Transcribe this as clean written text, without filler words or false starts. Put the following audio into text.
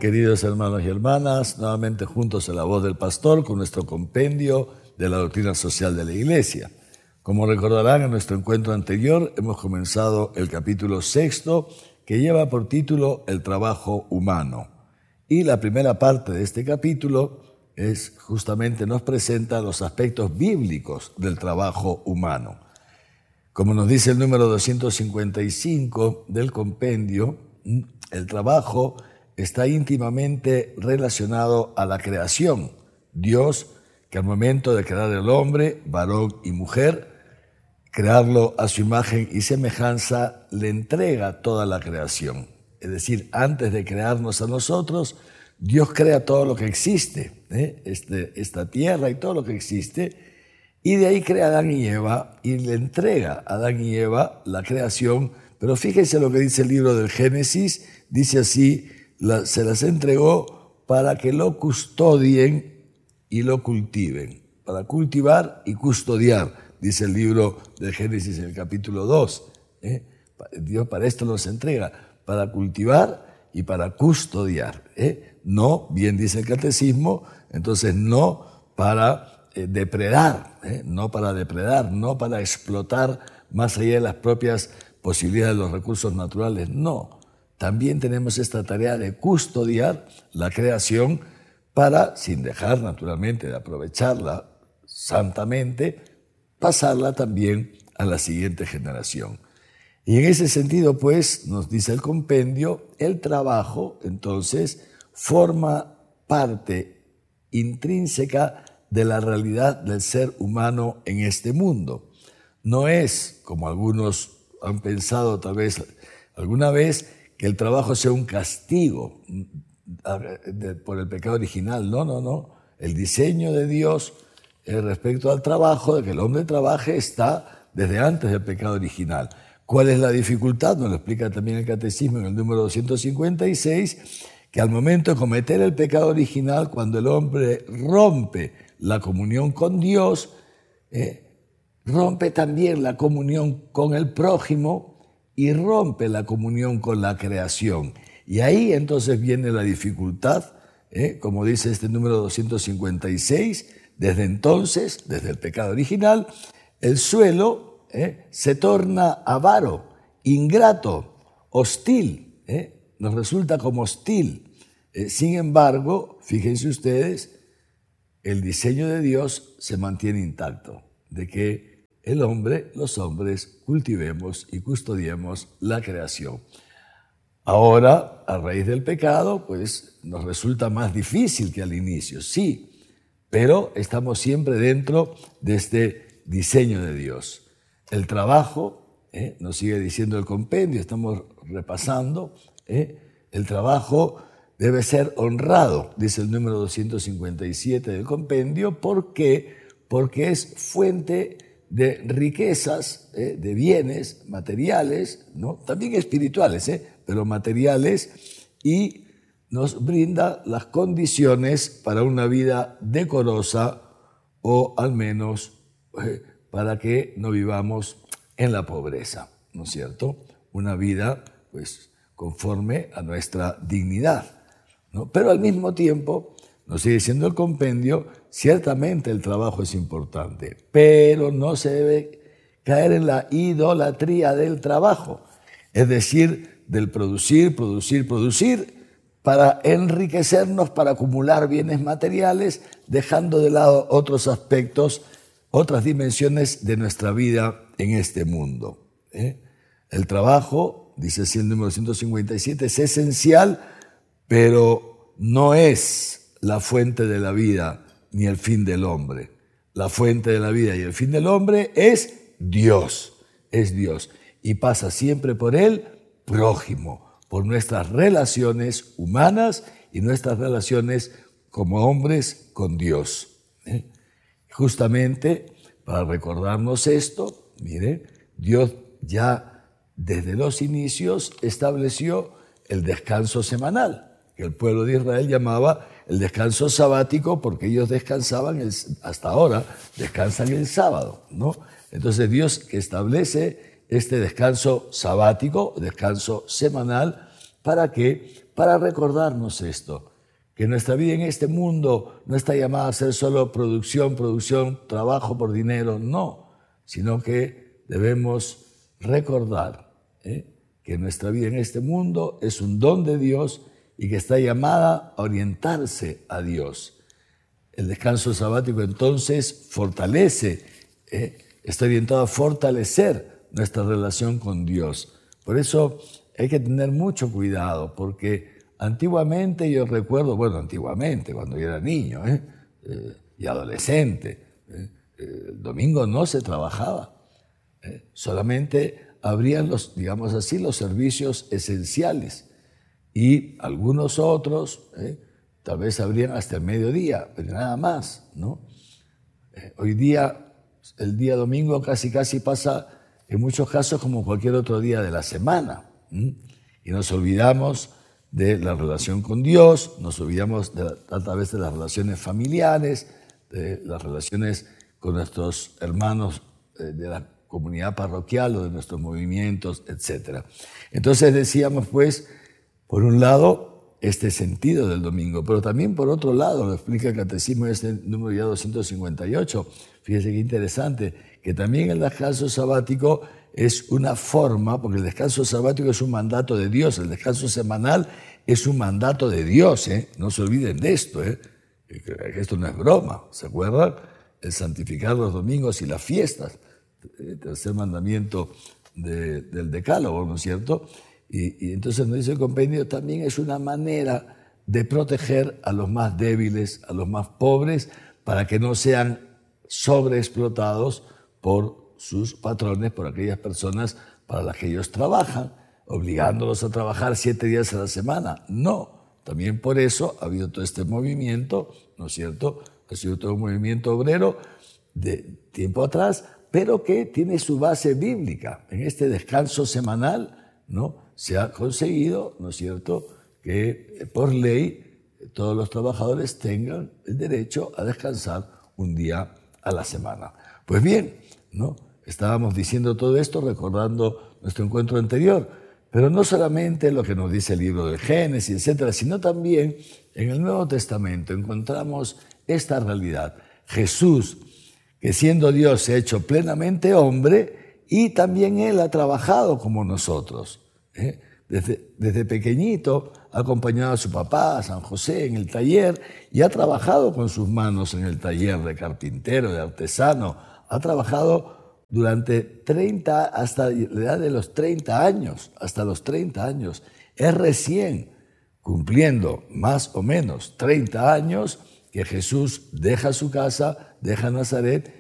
queridos hermanos y hermanas, nuevamente juntos a la voz del pastor con nuestro compendio de la doctrina social de la Iglesia. Como recordarán, en nuestro encuentro anterior hemos comenzado el capítulo 6, que lleva por título El trabajo humano. Y la primera parte de este capítulo justamente nos presenta los aspectos bíblicos del trabajo humano. Como nos dice el número 255 del compendio, el trabajo está íntimamente relacionado a la creación. Dios, que al momento de crear el hombre, varón y mujer, crearlo a su imagen y semejanza, le entrega toda la creación. Es decir, antes de crearnos a nosotros, Dios crea todo lo que existe, esta tierra y todo lo que existe, y de ahí crea a Adán y Eva y le entrega a Adán y Eva la creación. Pero fíjense lo que dice el libro del Génesis, dice así: se las entregó para que lo custodien y lo cultiven, para cultivar y custodiar, dice el libro del Génesis en el capítulo 2. Dios para esto nos entrega, para cultivar y para custodiar. No, bien dice el catecismo, entonces no para depredar, no para explotar más allá de las propias posibilidades de los recursos naturales, no. También tenemos esta tarea de custodiar la creación para, sin dejar naturalmente de aprovecharla santamente, pasarla también a la siguiente generación. Y en ese sentido, pues, nos dice el compendio, el trabajo, entonces, forma parte intrínseca de la realidad del ser humano en este mundo. No es, como algunos han pensado tal vez alguna vez, que el trabajo sea un castigo por el pecado original. No. El diseño de Dios respecto al trabajo, de que el hombre trabaje, está desde antes del pecado original. ¿Cuál es la dificultad? Nos lo explica también el catecismo en el número 256, que al momento de cometer el pecado original, cuando el hombre rompe la comunión con Dios, rompe también la comunión con el prójimo y rompe la comunión con la creación. Y ahí entonces viene la dificultad, como dice este número 256, desde entonces, desde el pecado original, el suelo se torna avaro, ingrato, hostil, nos resulta como hostil. Sin embargo, fíjense ustedes, el diseño de Dios se mantiene intacto, de que el hombre, los hombres, cultivemos y custodiemos la creación. Ahora, a raíz del pecado, pues nos resulta más difícil que al inicio, sí, pero estamos siempre dentro de este diseño de Dios. El trabajo, nos sigue diciendo el compendio, estamos repasando, el trabajo debe ser honrado, dice el número 257 del compendio. ¿Por qué? Porque es fuente de riquezas, de bienes materiales, ¿no? También espirituales, pero materiales, y nos brinda las condiciones para una vida decorosa, o al menos para que no vivamos en la pobreza, ¿no es cierto? Una vida, pues, conforme a nuestra dignidad, ¿no? Pero al mismo tiempo, nos sigue diciendo el compendio, ciertamente el trabajo es importante, pero no se debe caer en la idolatría del trabajo, es decir, del producir para enriquecernos, para acumular bienes materiales, dejando de lado otros aspectos, otras dimensiones de nuestra vida en este mundo. El trabajo, dice así el número 157, es esencial, pero no es la fuente de la vida ni el fin del hombre. La fuente de la vida y el fin del hombre es Dios, y pasa siempre por el prójimo, por nuestras relaciones humanas y nuestras relaciones como hombres con Dios. Justamente para recordarnos esto, mire, Dios ya desde los inicios estableció el descanso semanal, que el pueblo de Israel llamaba el descanso sabático, porque ellos descansaban, hasta ahora descansan el sábado, ¿no? Entonces Dios que establece este descanso sabático, descanso semanal, ¿Para qué? Para recordarnos esto, que nuestra vida en este mundo no está llamada a ser solo producción, trabajo por dinero, no, sino que debemos recordar que nuestra vida en este mundo es un don de Dios y que está llamada a orientarse a Dios. El descanso sabático entonces fortalece, está orientado a fortalecer nuestra relación con Dios. Por eso hay que tener mucho cuidado, porque antiguamente yo recuerdo, antiguamente, cuando yo era niño y adolescente, el domingo no se trabajaba, solamente habrían los servicios esenciales y algunos otros, tal vez habrían hasta el mediodía, pero nada más, ¿no? Hoy día, el día domingo casi pasa en muchos casos como cualquier otro día de la semana, y nos olvidamos de la relación con Dios, nos olvidamos a través de las relaciones familiares, de las relaciones con nuestros hermanos de la comunidad parroquial o de nuestros movimientos, etc. Entonces decíamos, pues, por un lado, este sentido del domingo, pero también por otro lado, lo explica el Catecismo en este número ya 258, fíjese qué interesante, que también el descanso sabático es una forma, porque el descanso sabático es un mandato de Dios, el descanso semanal es un mandato de Dios, no se olviden de esto, que esto no es broma, ¿se acuerdan? El santificar los domingos y las fiestas, el tercer mandamiento del Decálogo, ¿no es cierto? Y entonces nos dice el compendio, también es una manera de proteger a los más débiles, a los más pobres, para que no sean sobreexplotados por sus patrones, por aquellas personas para las que ellos trabajan, obligándolos a trabajar 7 días a la semana. No, también por eso ha habido todo este movimiento, ¿no es cierto? Ha sido todo un movimiento obrero de tiempo atrás, pero que tiene su base bíblica. En este descanso semanal, ¿no?, se ha conseguido, ¿no es cierto?, que por ley todos los trabajadores tengan el derecho a descansar un día a la semana. Pues bien, ¿no?, estábamos diciendo todo esto recordando nuestro encuentro anterior, pero no solamente lo que nos dice el libro de Génesis, etcétera, sino también en el Nuevo Testamento encontramos esta realidad. Jesús, que siendo Dios se ha hecho plenamente hombre, y también Él ha trabajado como nosotros. Desde pequeñito ha acompañado a su papá, a San José, en el taller, y ha trabajado con sus manos en el taller de carpintero, de artesano. Ha trabajado durante 30, hasta la edad de los 30 años, hasta los 30 años. Es recién cumpliendo más o menos 30 años que Jesús deja su casa, deja Nazaret